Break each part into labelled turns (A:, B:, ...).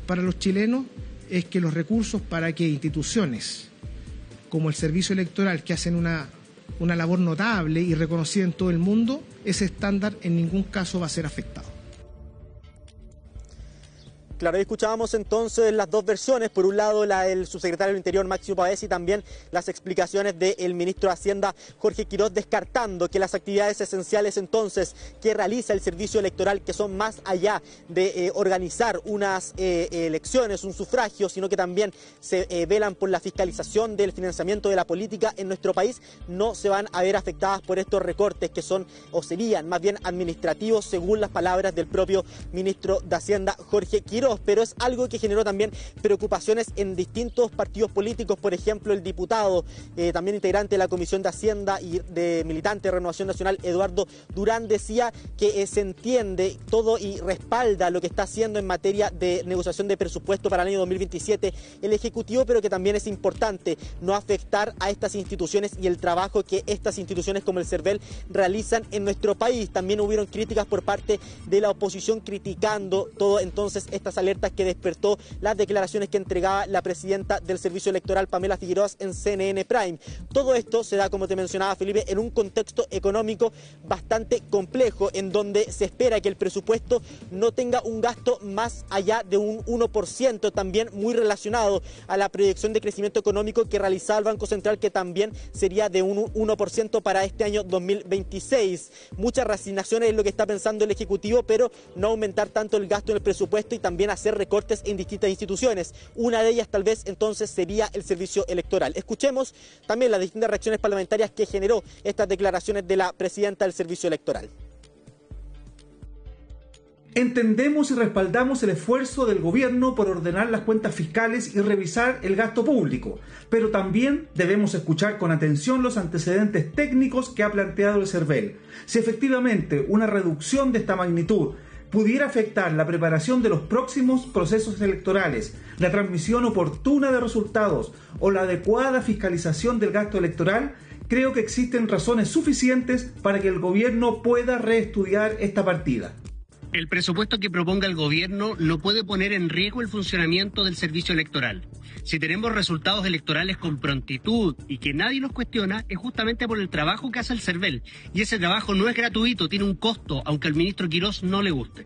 A: para los chilenos es que los recursos para que instituciones como el Servicio Electoral, que hacen una labor notable y reconocida en todo el mundo, ese estándar en ningún caso va a ser afectado.
B: Claro, ahí escuchábamos entonces las dos versiones, por un lado la del subsecretario del Interior Máximo Pavés y también las explicaciones del ministro de Hacienda Jorge Quiroz, descartando que las actividades esenciales entonces que realiza el servicio electoral, que son más allá de organizar unas elecciones, un sufragio, sino que también se velan por la fiscalización del financiamiento de la política en nuestro país, no se van a ver afectadas por estos recortes que son o serían más bien administrativos, según las palabras del propio ministro de Hacienda Jorge Quiroz. Pero es algo que generó también preocupaciones en distintos partidos políticos. Por ejemplo, el diputado, también integrante de la Comisión de Hacienda y de militante de Renovación Nacional, Eduardo Durán, decía que se entiende todo y respalda lo que está haciendo en materia de negociación de presupuesto para el año 2027 el Ejecutivo, pero que también es importante no afectar a estas instituciones y el trabajo que estas instituciones como el CERVEL realizan en nuestro país. También hubieron críticas por parte de la oposición criticando todo entonces estas alertas que despertó las declaraciones que entregaba la presidenta del Servicio Electoral, Pamela Figueroa, en CNN Prime. Todo esto se da, como te mencionaba, Felipe, en un contexto económico bastante complejo, en donde se espera que el presupuesto no tenga un gasto más allá de un 1%, también muy relacionado a la proyección de crecimiento económico que realizaba el Banco Central, que también sería de un 1% para este año 2026. Muchas reasignaciones es lo que está pensando el Ejecutivo, pero no aumentar tanto el gasto en el presupuesto y también hacer recortes en distintas instituciones. Una de ellas tal vez entonces sería el servicio electoral. Escuchemos también las distintas reacciones parlamentarias que generó estas declaraciones de la presidenta del servicio electoral.
C: Entendemos y respaldamos el esfuerzo del gobierno por ordenar las cuentas fiscales y revisar el gasto público, pero también debemos escuchar con atención los antecedentes técnicos que ha planteado el CERVEL. Si efectivamente una reducción de esta magnitud pudiera afectar la preparación de los próximos procesos electorales, la transmisión oportuna de resultados o la adecuada fiscalización del gasto electoral, creo que existen razones suficientes para que el gobierno pueda reestudiar esta partida.
D: El presupuesto que proponga el gobierno no puede poner en riesgo el funcionamiento del servicio electoral. Si tenemos resultados electorales con prontitud y que nadie los cuestiona, es justamente por el trabajo que hace el CERVEL. Y ese trabajo no es gratuito, tiene un costo, aunque al ministro Quiroz no le guste.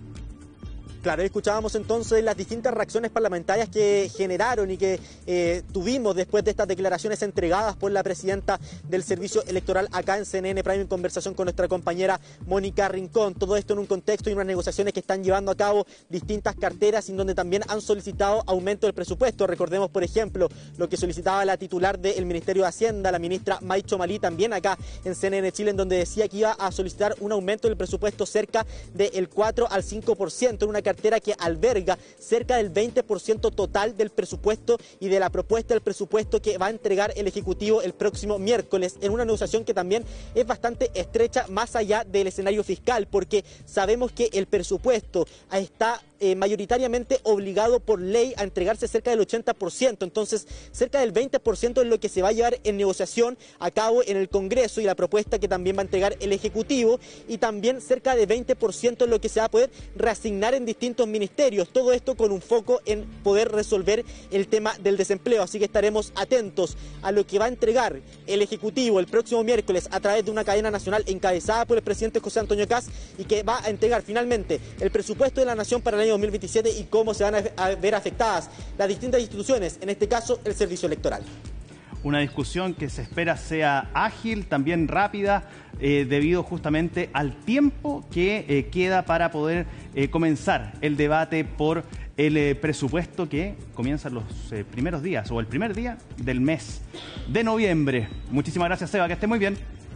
B: Claro, escuchábamos entonces las distintas reacciones parlamentarias que generaron y que tuvimos después de estas declaraciones entregadas por la presidenta del Servicio Electoral acá en CNN Prime, en conversación con nuestra compañera Mónica Rincón. Todo esto en un contexto y unas negociaciones que están llevando a cabo distintas carteras y en donde también han solicitado aumento del presupuesto. Recordemos, por ejemplo, lo que solicitaba la titular del Ministerio de Hacienda, la ministra Maicho Malí, también acá en CNN Chile, en donde decía que iba a solicitar un aumento del presupuesto cerca del 4 al 5%, en una cartera que alberga cerca del 20% total del presupuesto y de la propuesta del presupuesto que va a entregar el Ejecutivo el próximo miércoles, en una negociación que también es bastante estrecha más allá del escenario fiscal, porque sabemos que el presupuesto está mayoritariamente obligado por ley a entregarse cerca del 80%, entonces cerca del 20% es lo que se va a llevar en negociación a cabo en el Congreso y la propuesta que también va a entregar el Ejecutivo, y también cerca de 20% es lo que se va a poder reasignar en distintos ministerios, todo esto con un foco en poder resolver el tema del desempleo. Así que estaremos atentos a lo que va a entregar el Ejecutivo el próximo miércoles a través de una cadena nacional encabezada por el presidente José Antonio Kast, y que va a entregar finalmente el presupuesto de la Nación para el año 2027 y cómo se van a ver afectadas las distintas instituciones, en este caso el servicio electoral.
E: Una discusión que se espera sea ágil, también rápida, debido justamente al tiempo que queda para poder comenzar el debate por el presupuesto que comienza los primeros días o el primer día del mes de noviembre. Muchísimas gracias, Seba, que esté muy bien.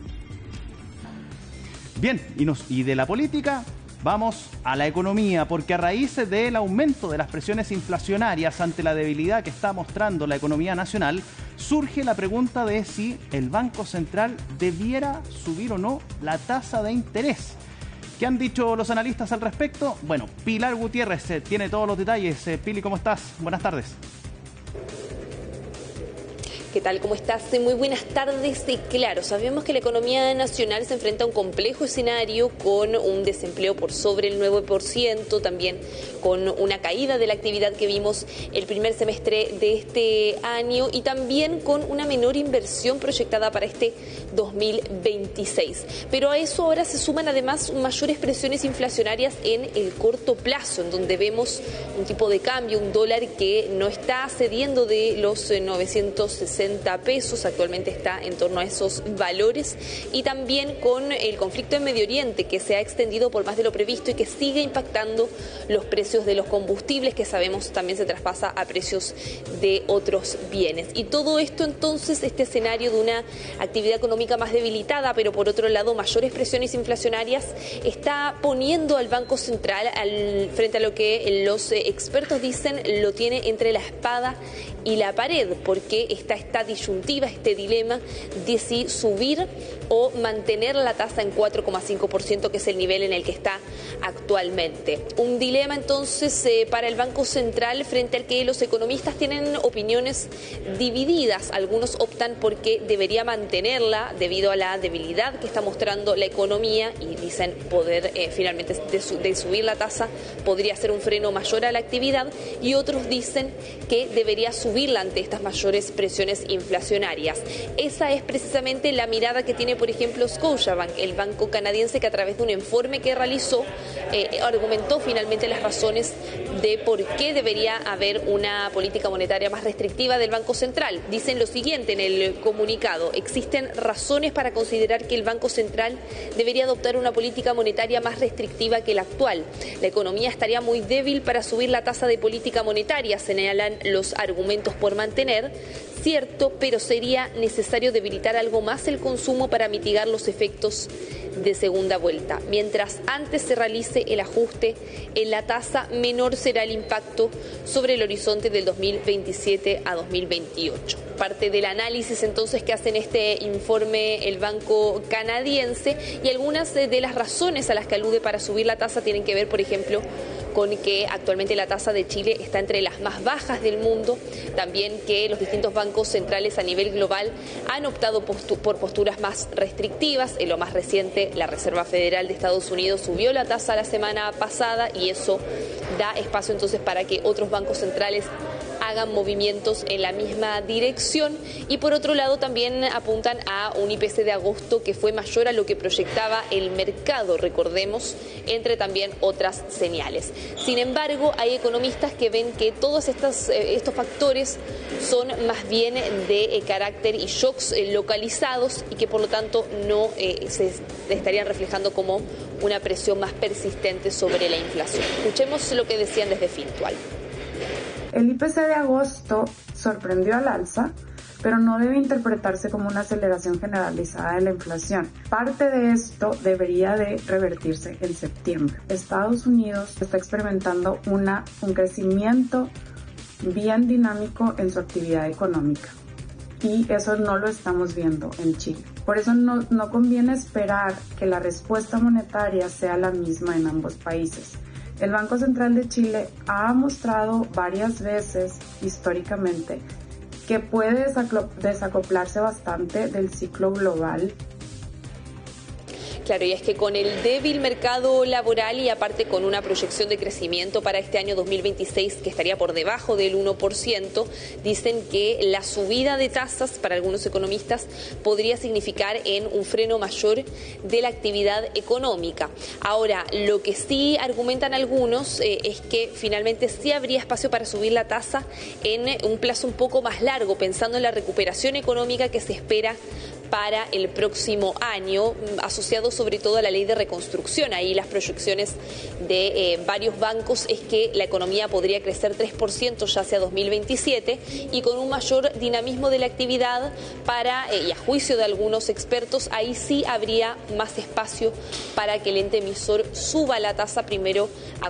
E: Bien, y de la política vamos a la economía, porque a raíz del aumento de las presiones inflacionarias ante la debilidad que está mostrando la economía nacional, surge la pregunta de si el Banco Central debiera subir o no la tasa de interés. ¿Qué han dicho los analistas al respecto? Bueno, Pilar Gutiérrez tiene todos los detalles. Pili, ¿cómo estás? Buenas tardes.
F: ¿Qué tal? ¿Cómo estás? Muy buenas tardes. Claro, sabemos que la economía nacional se enfrenta a un complejo escenario con un desempleo por sobre el 9%, también con una caída de la actividad que vimos el primer semestre de este año y también con una menor inversión proyectada para este 2026. Pero a eso ahora se suman además mayores presiones inflacionarias en el corto plazo, en donde vemos un tipo de cambio, un dólar que no está cediendo de los 960 pesos, actualmente está en torno a esos valores, y también con el conflicto en Medio Oriente que se ha extendido por más de lo previsto y que sigue impactando los precios de los combustibles, que sabemos también se traspasa a precios de otros bienes. Y todo esto entonces, este escenario de una actividad económica más debilitada, pero por otro lado mayores presiones inflacionarias, está poniendo al Banco Central frente a lo que los expertos dicen lo tiene entre la espada y la pared, porque está esta disyuntiva, este dilema de si subir o mantener la tasa en 4,5%, que es el nivel en el que está actualmente. Un dilema entonces para el Banco Central, frente al que los economistas tienen opiniones divididas. Algunos optan porque debería mantenerla debido a la debilidad que está mostrando la economía y dicen poder finalmente de subir la tasa podría ser un freno mayor a la actividad, y otros dicen que debería subirla ante estas mayores presiones inflacionarias. Esa es precisamente la mirada que tiene, por ejemplo, Scotiabank, el banco canadiense, que a través de un informe que realizó argumentó finalmente las razones de por qué debería haber una política monetaria más restrictiva del Banco Central. Dicen lo siguiente en el comunicado: existen razones para considerar que el Banco Central debería adoptar una política monetaria más restrictiva que la actual. La economía estaría muy débil para subir la tasa de política monetaria, señalan los argumentos por mantener. Cierto, pero sería necesario debilitar algo más el consumo para mitigar los efectos de segunda vuelta. Mientras antes se realice el ajuste en la tasa, menor será el impacto sobre el horizonte del 2027 a 2028. Parte del análisis entonces que hacen este informe el banco canadiense, y algunas de las razones a las que alude para subir la tasa tienen que ver, por ejemplo, con que actualmente la tasa de Chile está entre las más bajas del mundo, también que los distintos bancos centrales a nivel global han optado por posturas más restrictivas. En lo más reciente, la Reserva Federal de Estados Unidos subió la tasa la semana pasada, y eso da espacio entonces para que otros bancos centrales hagan movimientos en la misma dirección. Y por otro lado también apuntan a un IPC de agosto que fue mayor a lo que proyectaba el mercado, recordemos, entre también otras señales. Sin embargo, hay economistas que ven que todos estos factores son más bien de carácter y shocks localizados, y que por lo tanto no se estarían reflejando como una presión más persistente sobre la inflación. Escuchemos lo que decían desde Fintual.
G: El IPC de agosto sorprendió al alza, pero no debe interpretarse como una aceleración generalizada de la inflación. Parte de esto debería de revertirse en septiembre. Estados Unidos está experimentando un crecimiento bien dinámico en su actividad económica, y eso no lo estamos viendo en Chile. Por eso no conviene esperar que la respuesta monetaria sea la misma en ambos países. El Banco Central de Chile ha mostrado varias veces históricamente que puede desacoplarse bastante del ciclo global.
F: Claro, y es que con el débil mercado laboral y aparte con una proyección de crecimiento para este año 2026 que estaría por debajo del 1%, dicen que la subida de tasas para algunos economistas podría significar en un freno mayor de la actividad económica. Ahora, lo que sí argumentan algunos es que finalmente sí habría espacio para subir la tasa en un plazo un poco más largo, pensando en la recuperación económica que se espera para el próximo año, asociado sobre todo a la ley de reconstrucción. Ahí las proyecciones de varios bancos es que la economía podría crecer 3% ya hacia 2027, y con un mayor dinamismo de la actividad y a juicio de algunos expertos, ahí sí habría más espacio para que el ente emisor suba la tasa primero a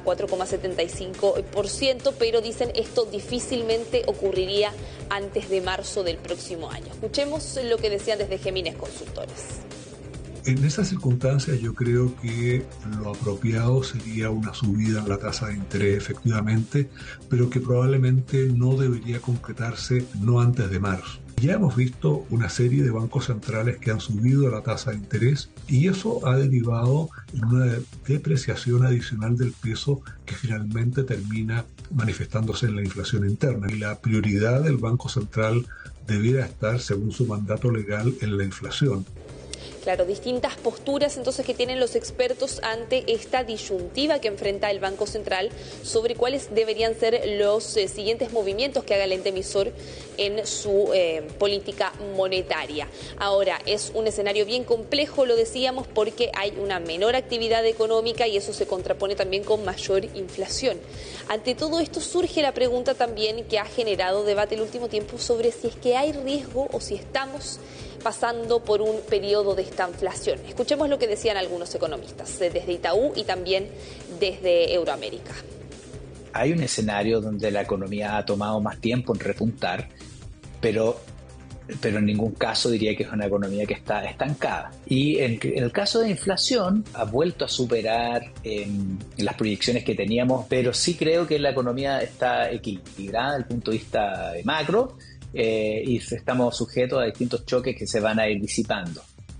F: 4,75%, pero dicen esto difícilmente ocurriría antes de marzo del próximo año. Escuchemos lo que decían desde Géminis Consultores.
H: En esas circunstancias yo creo que lo apropiado sería una subida en la tasa de interés efectivamente, pero que probablemente no debería concretarse no antes de marzo. Ya hemos visto una serie de bancos centrales que han subido la tasa de interés y eso ha derivado en una depreciación adicional del peso que finalmente termina manifestándose en la inflación interna. Y la prioridad del Banco Central debiera estar, según su mandato legal, en la inflación.
F: Claro, distintas posturas entonces que tienen los expertos ante esta disyuntiva que enfrenta el Banco Central sobre cuáles deberían ser los siguientes movimientos que haga el ente emisor en su política monetaria. Ahora, es un escenario bien complejo, lo decíamos, porque hay una menor actividad económica y eso se contrapone también con mayor inflación. Ante todo esto surge la pregunta también que ha generado debate el último tiempo sobre si es que hay riesgo o si estamos pasando por un periodo de estanflación. Escuchemos lo que decían algunos economistas desde Itaú y también desde Euroamérica.
I: Hay un escenario donde la economía ha tomado más tiempo en repuntar, pero en ningún caso diría que es una economía que está estancada. Y en el caso de inflación ha vuelto a superar en las proyecciones que teníamos, pero sí creo que la economía está equilibrada desde el punto de vista de macro, y estamos sujetos a distintos choques que se van a ir disipando.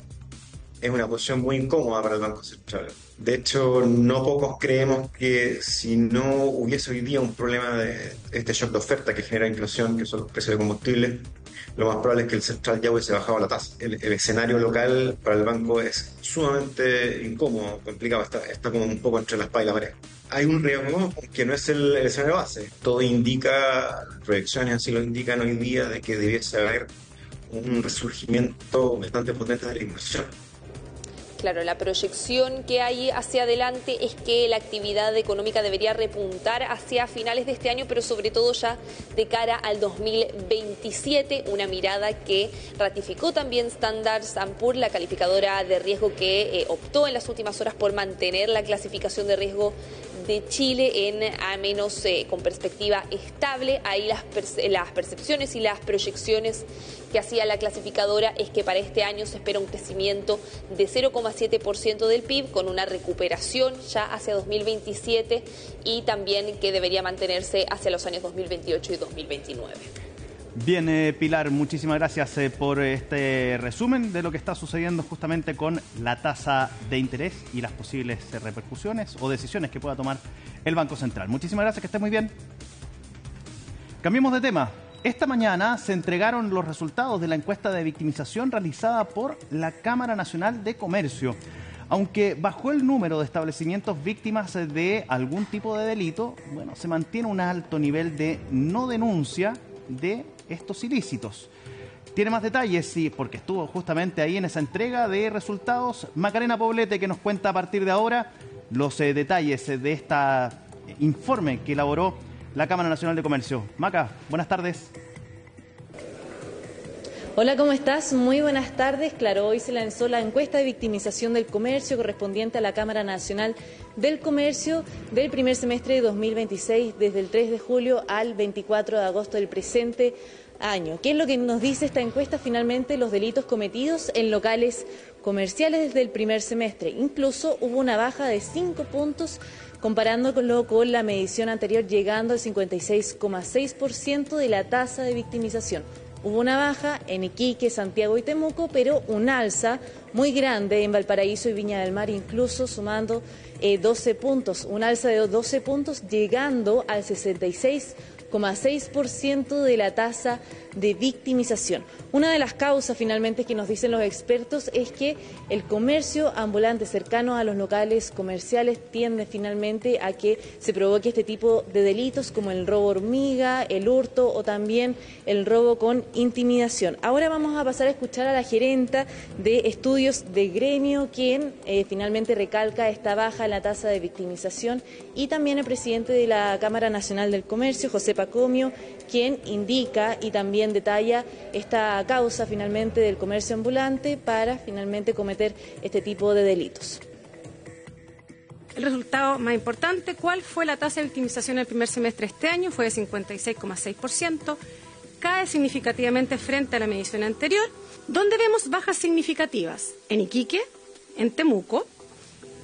J: Es una posición muy incómoda para el Banco Central. De hecho, no pocos creemos que si no hubiese hoy día un problema de este shock de oferta que genera inflación, que son los precios de combustible, lo más probable es que el central ya hubiese bajado la tasa. El escenario local para el banco es sumamente incómodo, complicado, está como un poco entre la espada y la pared. Hay un riesgo que no es el escenario base. Todo indica, las proyecciones así lo indican hoy día, de que debiese haber un resurgimiento bastante potente de la inversión.
F: Claro, la proyección que hay hacia adelante es que la actividad económica debería repuntar hacia finales de este año, pero sobre todo ya de cara al 2027, una mirada que ratificó también Standard & Poor's, la calificadora de riesgo que optó en las últimas horas por mantener la clasificación de riesgo de Chile en A- con perspectiva estable. Ahí las percepciones y las proyecciones que hacía la clasificadora es que para este año se espera un crecimiento de 0,7% del PIB con una recuperación ya hacia 2027 y también que debería mantenerse hacia los años 2028 y 2029.
E: Bien, Pilar, muchísimas gracias por este resumen de lo que está sucediendo justamente con la tasa de interés y las posibles repercusiones o decisiones que pueda tomar el Banco Central. Muchísimas gracias, que esté muy bien. Cambiemos de tema. Esta mañana se entregaron los resultados de la encuesta de victimización realizada por la Cámara Nacional de Comercio. Aunque bajó el número de establecimientos víctimas de algún tipo de delito, bueno, se mantiene un alto nivel de no denuncia de estos ilícitos. Tiene más detalles, sí, porque estuvo justamente ahí en esa entrega de resultados, Macarena Poblete, que nos cuenta a partir de ahora los detalles de este informe que elaboró la Cámara Nacional de Comercio. Maca, buenas tardes.
K: Hola, ¿cómo estás? Muy buenas tardes. Claro, hoy se lanzó la encuesta de victimización del comercio correspondiente a la Cámara Nacional del Comercio del primer semestre de 2026, desde el 3 de julio al 24 de agosto del presente año. ¿Qué es lo que nos dice esta encuesta? Finalmente, los delitos cometidos en locales comerciales desde el primer semestre. Incluso hubo una baja de 5 puntos comparándolo con la medición anterior, llegando al 56,6% de la tasa de victimización. Hubo una baja en Iquique, Santiago y Temuco, pero un alza muy grande en Valparaíso y Viña del Mar, incluso sumando 12 puntos, un alza de 12 puntos, llegando al 66,6% de la tasa de victimización. Una de las causas finalmente que nos dicen los expertos es que el comercio ambulante cercano a los locales comerciales tiende finalmente a que se provoque este tipo de delitos como el robo hormiga, el hurto o también el robo con intimidación. Ahora vamos a pasar a escuchar a la gerenta de estudios de gremio, quien finalmente recalca esta baja en la tasa de victimización, y también el presidente de la Cámara Nacional del Comercio, José Pacomio, quien indica y también detalla esta causa finalmente del comercio ambulante para finalmente cometer este tipo de delitos.
L: El resultado más importante, ¿cuál fue la tasa de victimización en el primer semestre de este año? Fue de 56,6%, cae significativamente frente a la medición anterior, donde vemos bajas significativas en Iquique, en Temuco,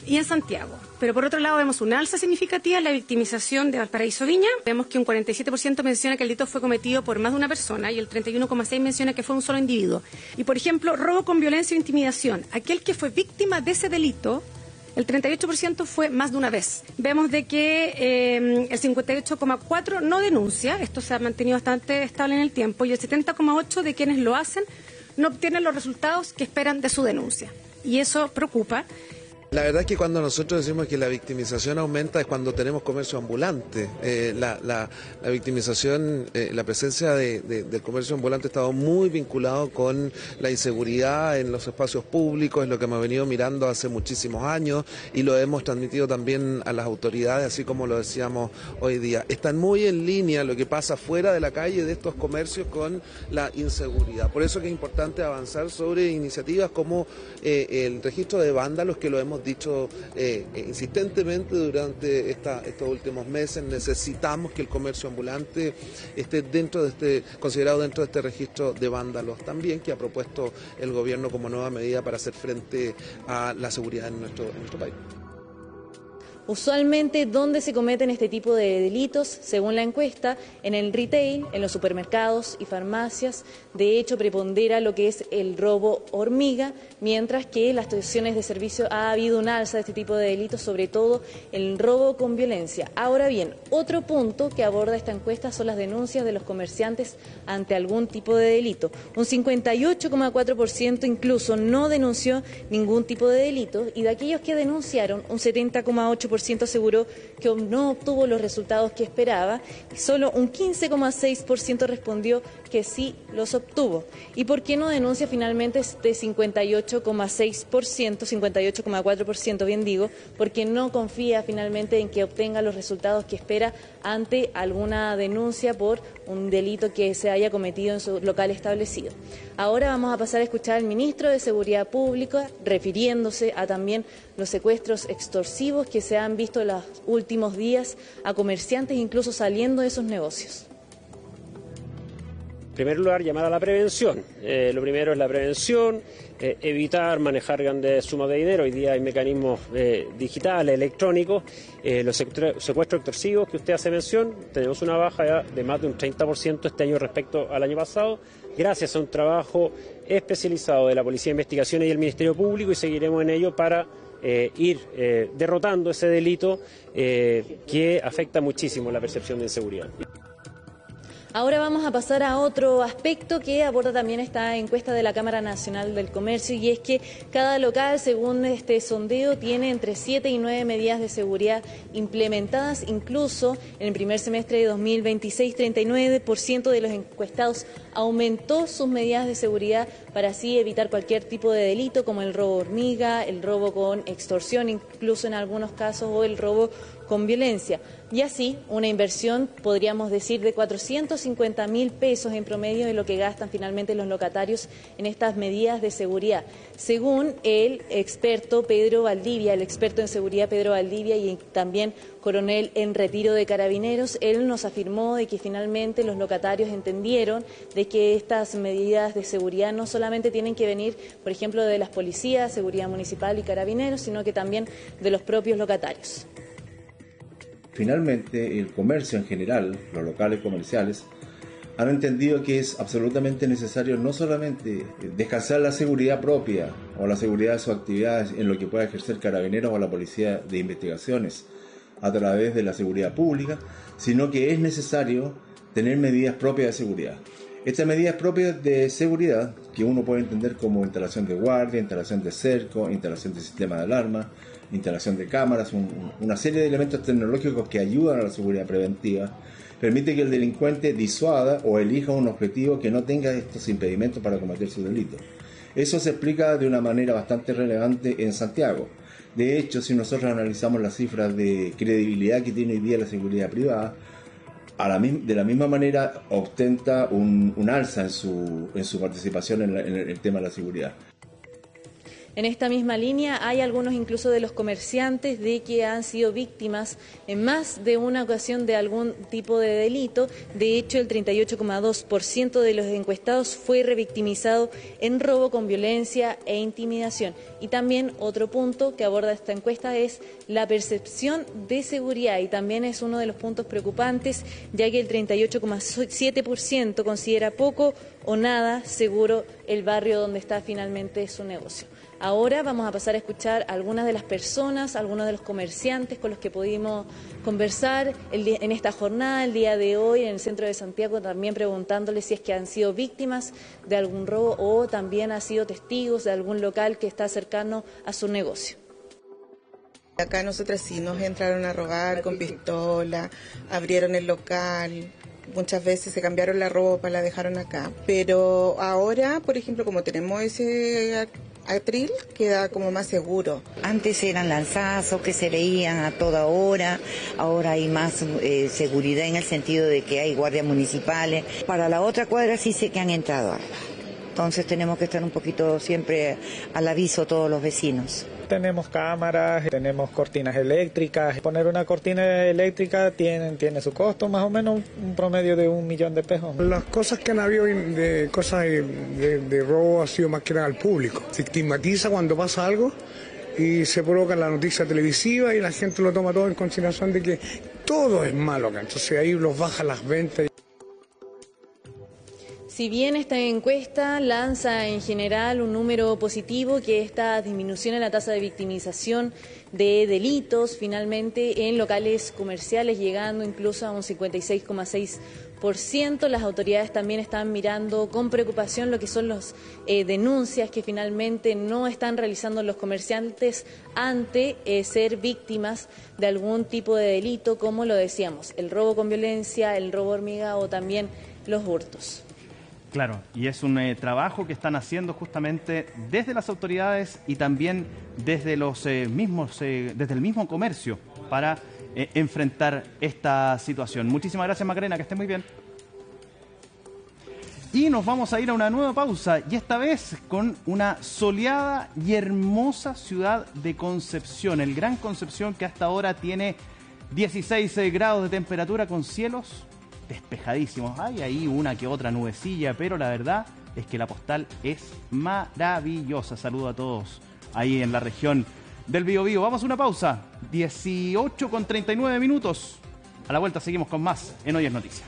L: y en Santiago. Pero por otro lado vemos una alza significativa en la victimización de Valparaíso Viña. Vemos que un 47% menciona que el delito fue cometido por más de una persona y el 31,6% menciona que fue un solo individuo. Y por ejemplo, robo con violencia o intimidación. Aquel que fue víctima de ese delito, el 38% fue más de una vez. Vemos de que el 58,4% no denuncia, esto se ha mantenido bastante estable en el tiempo, y el 70,8% de quienes lo hacen no obtienen los resultados que esperan de su denuncia. Y eso preocupa.
M: La verdad es que cuando nosotros decimos que la victimización aumenta es cuando tenemos comercio ambulante. La victimización, la presencia del comercio ambulante ha estado muy vinculado con la inseguridad en los espacios públicos, es lo que hemos venido mirando hace muchísimos años y lo hemos transmitido también a las autoridades, así como lo decíamos hoy día. Están muy en línea lo que pasa fuera de la calle de estos comercios con la inseguridad. Por eso que es importante avanzar sobre iniciativas como el registro de vándalos, que lo hemos dicho insistentemente durante estos últimos meses. Necesitamos que el comercio ambulante esté considerado dentro de este registro de vándalos también, que ha propuesto el gobierno como nueva medida para hacer frente a la seguridad en nuestro país.
K: Usualmente, ¿dónde se cometen este tipo de delitos? Según la encuesta, en el retail, en los supermercados y farmacias. De hecho, prepondera lo que es el robo hormiga, mientras que en las estaciones de servicio ha habido un alza de este tipo de delitos, sobre todo el robo con violencia. Ahora bien, otro punto que aborda esta encuesta son las denuncias de los comerciantes ante algún tipo de delito. Un 58,4% incluso no denunció ningún tipo de delito, y de aquellos que denunciaron, un 70,8% aseguró que no obtuvo los resultados que esperaba y solo un 15,6% respondió que sí los obtuvo. ¿Y por qué no denuncia finalmente este 58,6%, 58,4% bien digo? Porque no confía finalmente en que obtenga los resultados que espera ante alguna denuncia por un delito que se haya cometido en su local establecido. Ahora vamos a pasar a escuchar al ministro de Seguridad Pública refiriéndose a también los secuestros extorsivos que se han visto en los últimos días a comerciantes incluso saliendo de esos negocios.
N: En primer lugar, llamar a la prevención. Lo primero es la prevención, evitar manejar grandes sumas de dinero. Hoy día hay mecanismos digitales, electrónicos. Los secuestros extorsivos que usted hace mención, tenemos una baja ya de más de un 30% este año respecto al año pasado, gracias a un trabajo especializado de la Policía de Investigaciones y el Ministerio Público, y seguiremos en ello para ir derrotando ese delito que afecta muchísimo la percepción de inseguridad.
K: Ahora vamos a pasar a otro aspecto que aborda también esta encuesta de la Cámara Nacional del Comercio, y es que cada local, según este sondeo, tiene entre 7 y 9 medidas de seguridad implementadas. Incluso en el primer semestre de 2026, 39% de los encuestados aumentó sus medidas de seguridad para así evitar cualquier tipo de delito, como el robo hormiga, el robo con extorsión, incluso en algunos casos, o el robo con violencia. Y así, una inversión, podríamos decir, de 450.000 pesos en promedio de lo que gastan finalmente los locatarios en estas medidas de seguridad. Según el experto Pedro Valdivia, el experto en seguridad Pedro Valdivia, y también coronel en retiro de Carabineros, él nos afirmó de que finalmente los locatarios entendieron de que estas medidas de seguridad no solamente tienen que venir, por ejemplo, de las policías, seguridad municipal y Carabineros, sino que también de los propios locatarios.
O: Finalmente, el comercio en general, los locales comerciales, han entendido que es absolutamente necesario no solamente descansar la seguridad propia o la seguridad de sus actividades en lo que pueda ejercer Carabineros o la Policía de Investigaciones a través de la seguridad pública, sino que es necesario tener medidas propias de seguridad. Estas medidas propias de seguridad, que uno puede entender como instalación de guardia, instalación de cerco, instalación de sistema de alarma, instalación de cámaras, una serie de elementos tecnológicos que ayudan a la seguridad preventiva, permite que el delincuente disuada o elija un objetivo que no tenga estos impedimentos para cometer su delito. Eso se explica de una manera bastante relevante en Santiago. De hecho, si nosotros analizamos las cifras de credibilidad que tiene hoy día la seguridad privada, de la misma manera ostenta un alza en su participación en el tema de la seguridad.
K: En esta misma línea hay algunos incluso de los comerciantes de que han sido víctimas en más de una ocasión de algún tipo de delito. De hecho, el 38,2% de los encuestados fue revictimizado en robo con violencia e intimidación. Y también otro punto que aborda esta encuesta es la percepción de seguridad, y también es uno de los puntos preocupantes, ya que el 38,7% considera poco o nada seguro el barrio donde está finalmente su negocio. Ahora vamos a pasar a escuchar a algunas de las personas, algunos de los comerciantes con los que pudimos conversar en esta jornada, el día de hoy, en el centro de Santiago, también preguntándoles si es que han sido víctimas de algún robo o también han sido testigos de algún local que está cercano a su negocio.
P: Acá nosotros sí nos entraron a robar con pistola, abrieron el local. Muchas veces se cambiaron la ropa, la dejaron acá. Pero ahora, por ejemplo, como tenemos ese atril, queda como más seguro.
Q: Antes eran lanzazos que se veían a toda hora, ahora hay más seguridad en el sentido de que hay guardias municipales. Para la otra cuadra sí sé que han entrado. Entonces tenemos que estar un poquito siempre al aviso todos los vecinos.
R: Tenemos cámaras, tenemos cortinas eléctricas. Poner una cortina eléctrica tiene su costo, más o menos un promedio de 1 millón de pesos.
S: Las cosas que han habido de cosas de robo ha sido más que nada al público. Se estigmatiza cuando pasa algo y se provoca la noticia televisiva y la gente lo toma todo en consideración de que todo es malo acá. Entonces ahí los bajan las ventas.
K: Si bien esta encuesta lanza en general un número positivo, que esta disminución en la tasa de victimización de delitos finalmente en locales comerciales, llegando incluso a un 56,6%, las autoridades también están mirando con preocupación lo que son las denuncias que finalmente no están realizando los comerciantes ante ser víctimas de algún tipo de delito, como lo decíamos, el robo con violencia, el robo hormiga o también los hurtos.
E: Claro, y es un trabajo que están haciendo justamente desde las autoridades y también desde los desde el mismo comercio para enfrentar esta situación. Muchísimas gracias, Macarena, que esté muy bien. Y nos vamos a ir a una nueva pausa, y esta vez con una soleada y hermosa ciudad de Concepción, el Gran Concepción, que hasta ahora tiene 16 grados de temperatura con cielos despejadísimos. Hay ahí una que otra nubecilla, pero la verdad es que la postal es maravillosa. Saludo a todos ahí en la región del Biobío. Vamos a una pausa, 18:39. A la vuelta seguimos con más en Hoy es Noticia.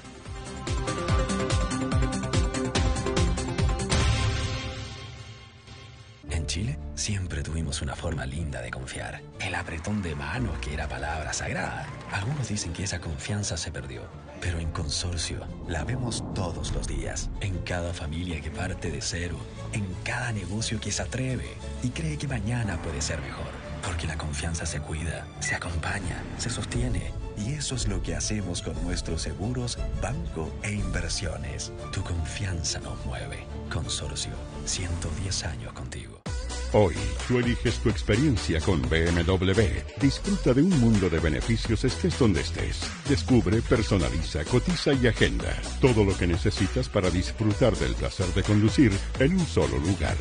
T: En Chile siempre tuvimos una forma linda de confiar. El apretón de manos, que era palabra sagrada. Algunos dicen que esa confianza se perdió. Pero en Consorcio la vemos todos los días. En cada familia que parte de cero. En cada negocio que se atreve y cree que mañana puede ser mejor. Porque la confianza se cuida, se acompaña, se sostiene. Y eso es lo que hacemos con nuestros seguros, banco e inversiones. Tu confianza nos mueve. Consorcio, 110 años contigo.
U: Hoy, tú eliges tu experiencia con BMW. Disfruta de un mundo de beneficios estés donde estés. Descubre, personaliza, cotiza y agenda. Todo lo que necesitas para disfrutar del placer de conducir en un solo lugar.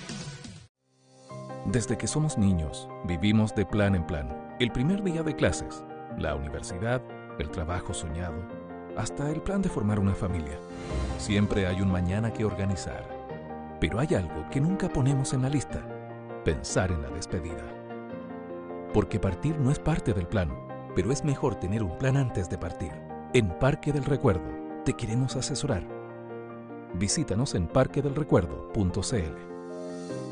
V: Desde que somos niños, vivimos de plan en plan. El primer día de clases, la universidad, el trabajo soñado, hasta el plan de formar una familia. Siempre hay un mañana que organizar. Pero hay algo que nunca ponemos en la lista: pensar en la despedida. Porque partir no es parte del plan, pero es mejor tener un plan antes de partir. En Parque del Recuerdo te queremos asesorar. Visítanos en parquedelrecuerdo.cl.